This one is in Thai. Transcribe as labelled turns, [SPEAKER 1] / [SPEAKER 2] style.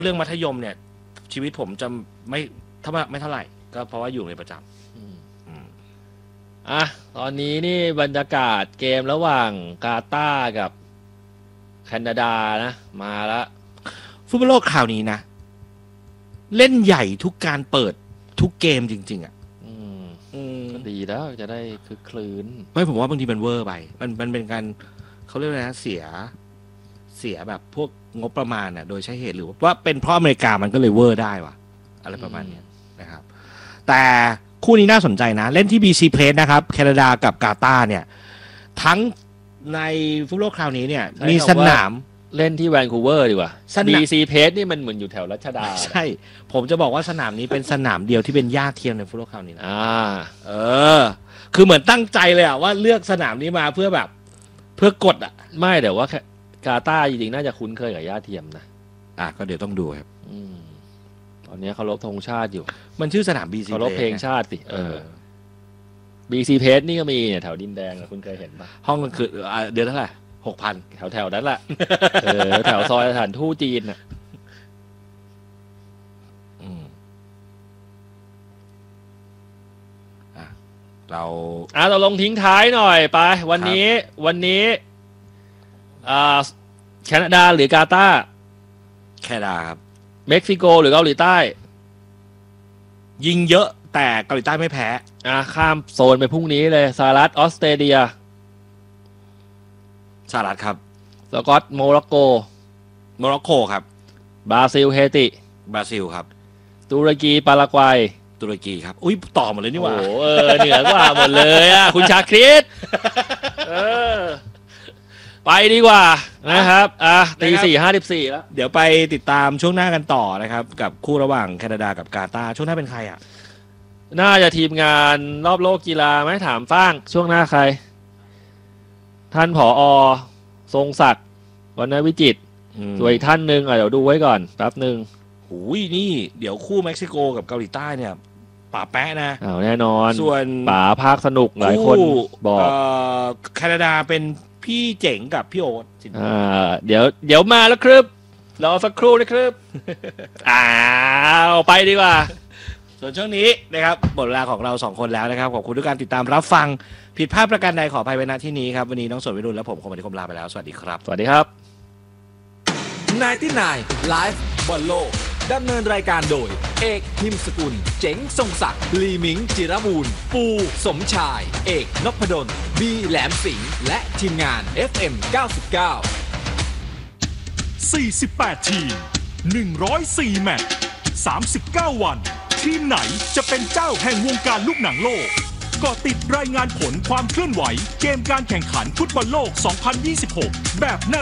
[SPEAKER 1] เรื่องมัธยมเนี่ยชีวิตผมจะไม่เท่าไหร่ก็เพราะว่าอยู่ในประจำ
[SPEAKER 2] ตอนนี้นี่บรรยากาศเกมระหว่างกาตาร์กับแคนาดานะมาแล้ว
[SPEAKER 1] ฟุตบอลโลกคราวนี้นะเล่นใหญ่ทุกการเปิดทุกเกมจริงๆ
[SPEAKER 2] ก็ดีแล้วจะได้คึกคลื้น
[SPEAKER 1] ไม่ผมว่าบางทีมันเวอร์ไปมันเป็นการเขาเรียกอะไรนะเสียแบบพวกงบประมาณน่ะโดยใช้เหตุหรือว่าเป็นเพราะอเมริกามันก็เลยเวอร์ได้วะอะไรประมาณนี้นะครับแต่คู่นี้น่าสนใจนะเล่นที่ BC Place นะครับแคนาดากับกาตาร์เนี่ยทั้งในฟุตบอลโลกคราวนี้เนี่ยมีสนาม
[SPEAKER 2] เล่นที่แวนคูเวอร์ดีกว่า BC Place นี่มันเหมือนอยู่แถวรัชดา
[SPEAKER 1] ใช่ผมจะบอกว่าสนามนี้เป็นสนามเดียวที่เป็นหญ้าเทียมในฟุตบอลโลกคราวนี้นะคือเหมือนตั้งใจเลยอะว่าเลือกสนามนี้มาเพื่อกดอะ
[SPEAKER 2] ไม่แต่ว่ากาตาร์จริงๆน่าจะคุ้นเคยกับหญ้าเทียมนะ
[SPEAKER 1] ก็เดี๋ยวต้องดูครับ
[SPEAKER 2] ตอนนี้เขารบธงชาติอยู่
[SPEAKER 1] มันชื่อสนาม BC
[SPEAKER 2] เขารบเพลงชาติสิBC Place นี่ก็มีเนี่ยแถวดินแดงคุณเคยเห็นปะ
[SPEAKER 1] ห้องก็คือเดือนเท่าไหร่6,000
[SPEAKER 2] แถวนั้นแหละแถวซอยสถานทูตจีนน่ะเราลงทิ้งท้ายหน่อยไปวันนี้แคนาดาหรือกาตาร์
[SPEAKER 1] แคนาดาครับ
[SPEAKER 2] เม็กซิโกหรือเกาหลีใต้
[SPEAKER 1] ยิงเยอะแต่เกาหลีใต้ไม่แพ้
[SPEAKER 2] ข้ามโซนไปพรุ่งนี้เลยสหรัฐออสเตรเลีย
[SPEAKER 1] สหรัฐครับ
[SPEAKER 2] สกอตโมร็อกโก
[SPEAKER 1] ครับ
[SPEAKER 2] บราซิลเฮติ
[SPEAKER 1] บราซิลครับ
[SPEAKER 2] ตุรกีปารากวัย
[SPEAKER 1] ตุรกีครับอุ้ยต่อหมดเลยนี่หว่า
[SPEAKER 2] เหนือกว่าหมดเลยคุณชาคริสไปดีกว่านะครับตี 4:54แล้ว
[SPEAKER 1] เดี๋ยวไปติดตามช่วงหน้ากันต่อนะครับกับคู่ระหว่างแคนาดากับกาตาร์ช่วงหน้าเป็นใคร
[SPEAKER 2] น่าจะทีมงานรอบโลกกีฬาไหมถามฟ้างช่วงหน้าใครท่านผอ.ทรงศักดิ์วรรณวิจิตรส่วนอีกท่านหนึ่งเดี๋ยวดูไว้ก่อนแป๊บหนึ่ง
[SPEAKER 1] หูยนี่เดี๋ยวคู่เม็กซิโกกับเกาหลีใต้เนี่ยป่าแปะนะ
[SPEAKER 2] แน่นอน
[SPEAKER 1] ส่วน
[SPEAKER 2] ป่าภาคสนุกหลายคนบอก
[SPEAKER 1] แคนาดาเป็นพี่เจ๋งกับพี่โอ๊ต
[SPEAKER 2] เดี๋ยวมาแล้วครับรอสักครู่นะครับไปดีกว่า
[SPEAKER 1] ส่วนช่วงนี้นะครับหมดเวลาของเรา2คนแล้วนะครับขอบคุณทุกการติดตามรับฟังผิดพลาดประการใดขออภัยไว้ณที่นี้ครับวันนี้น้องสนวิรุณและผมคมปฏิคมลาไปแล้วสวัสดีครับ
[SPEAKER 2] สวัสดีครับ
[SPEAKER 3] 99 Live บอลโลกดำเนินรายการโดยเอกพิมพ์สกุลเจ๋งทรงศักดิ์ลีมิงจิรบูรณ์ปูสมชายเอกนพดลบีแหลมสิงห์และทีมงาน FM 99
[SPEAKER 4] 48 ทีม 104 แมตช์ 39 วันทีมไหนจะเป็นเจ้าแห่งวงการลูกหนังโลกก็ติดรายงานผลความเคลื่อนไหวเกมการแข่งขันฟุตบอลโลก 2026 แบบ